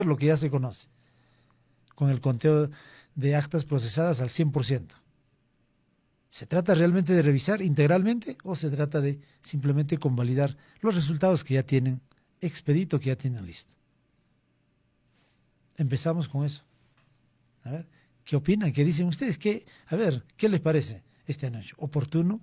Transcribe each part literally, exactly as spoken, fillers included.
lo que ya se conoce, con el conteo de actas procesadas al cien por ciento. ¿Se trata realmente de revisar integralmente o se trata de simplemente convalidar los resultados que ya tienen expedito, que ya tienen listo? Empezamos con eso. A ver, ¿qué opinan? ¿Qué dicen ustedes? ¿Qué, a ver, ¿qué les parece este anuncio? ¿Oportuno?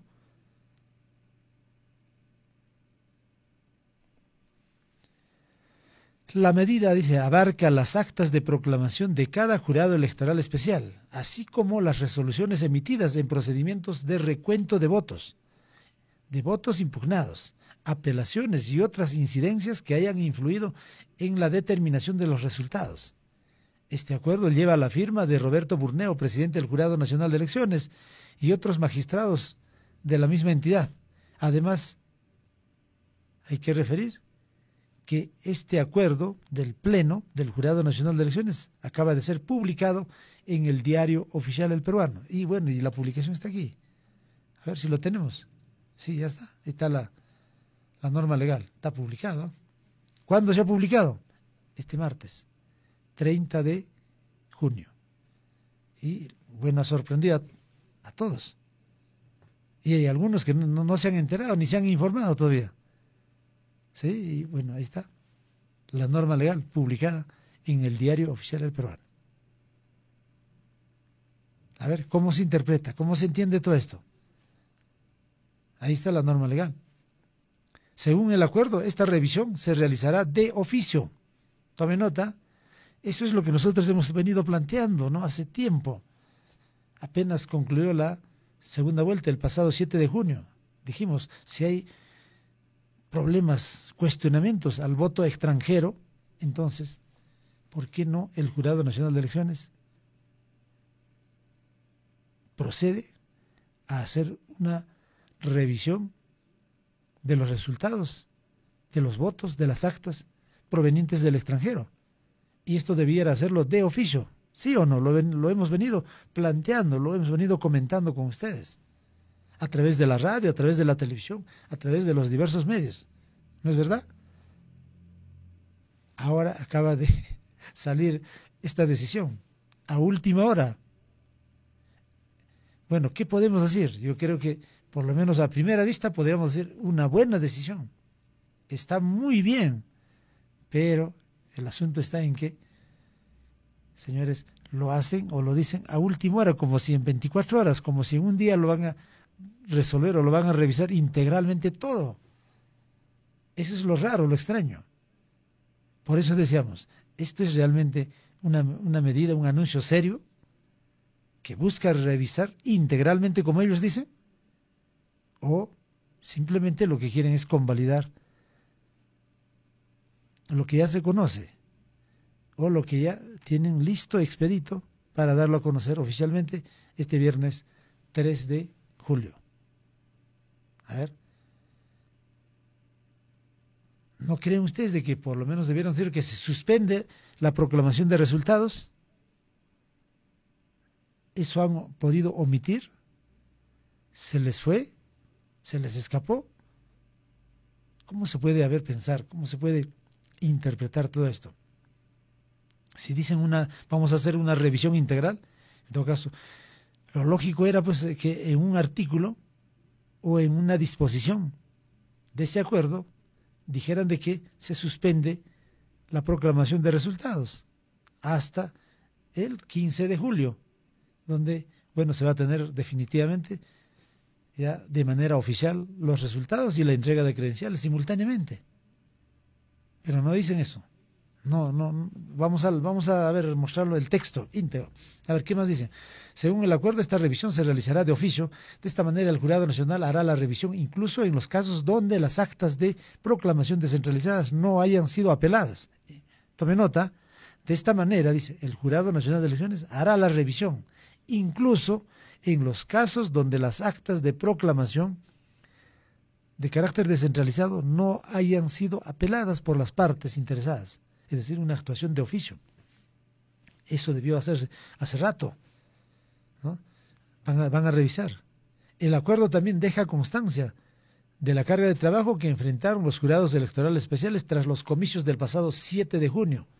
La medida, dice, abarca las actas de proclamación de cada jurado electoral especial, así como las resoluciones emitidas en procedimientos de recuento de votos, de votos impugnados, apelaciones y otras incidencias que hayan influido en la determinación de los resultados. Este acuerdo lleva la firma de Roberto Burneo, presidente del Jurado Nacional de Elecciones, y otros magistrados de la misma entidad. Además, hay que referir que este acuerdo del Pleno del Jurado Nacional de Elecciones acaba de ser publicado en el Diario Oficial del Peruano. Y bueno, y la publicación está aquí. A ver si lo tenemos. Sí, ya está. Ahí está la, la norma legal. Está publicado. ¿Cuándo se ha publicado? Este martes, treinta de junio. Y bueno, ha sorprendido a, a todos. Y hay algunos que no, no, no se han enterado ni se han informado todavía. Sí, y bueno, ahí está la norma legal publicada en el Diario Oficial del Peruano. A ver, ¿cómo se interpreta? ¿Cómo se entiende todo esto? Ahí está la norma legal. Según el acuerdo, esta revisión se realizará de oficio. Tome nota, eso es lo que nosotros hemos venido planteando, ¿no? Hace tiempo. Apenas concluyó la segunda vuelta el pasado siete de junio. Dijimos, si hay problemas, cuestionamientos al voto extranjero, entonces, ¿por qué no el Jurado Nacional de Elecciones procede a hacer una revisión de los resultados, de los votos, de las actas provenientes del extranjero? Y esto debiera hacerlo de oficio, ¿sí o no? Lo, ven, lo hemos venido planteando, lo hemos venido comentando con ustedes, a través de la radio, a través de la televisión, a través de los diversos medios. ¿No es verdad? Ahora acaba de salir esta decisión, a última hora. Bueno, ¿qué podemos decir? Yo creo que, por lo menos a primera vista, podríamos decir una buena decisión. Está muy bien, pero el asunto está en que, señores, lo hacen o lo dicen a última hora, como si en veinticuatro horas, como si en un día lo van a resolver o lo van a revisar integralmente todo. Eso es lo raro, lo extraño. Por eso decíamos, esto es realmente una, una medida, un anuncio serio que busca revisar integralmente como ellos dicen, o simplemente lo que quieren es convalidar lo que ya se conoce o lo que ya tienen listo, expedito, para darlo a conocer oficialmente este viernes tres de julio. A ver, ¿no creen ustedes de que por lo menos debieron decir que se suspende la proclamación de resultados? ¿Eso han podido omitir? ¿Se les fue? ¿Se les escapó? ¿Cómo se puede haber pensar? ¿Cómo se puede interpretar todo esto? Si dicen una, vamos a hacer una revisión integral, en todo caso, lo lógico era pues que en un artículo o en una disposición de ese acuerdo dijeran de que se suspende la proclamación de resultados hasta el quince de julio, donde, bueno, se va a tener definitivamente ya de manera oficial los resultados y la entrega de credenciales simultáneamente. Pero no dicen eso. No, no, vamos a, vamos a ver, mostrarlo el texto íntegro. A ver, ¿qué más dice? Según el acuerdo, esta revisión se realizará de oficio. De esta manera, el Jurado Nacional hará la revisión incluso en los casos donde las actas de proclamación descentralizadas no hayan sido apeladas. Tome nota, de esta manera, dice, el Jurado Nacional de Elecciones hará la revisión incluso en los casos donde las actas de proclamación de carácter descentralizado no hayan sido apeladas por las partes interesadas. Es decir, una actuación de oficio. Eso debió hacerse hace rato, ¿no? Van a, van a revisar. El acuerdo también deja constancia de la carga de trabajo que enfrentaron los jurados electorales especiales tras los comicios del pasado siete de junio.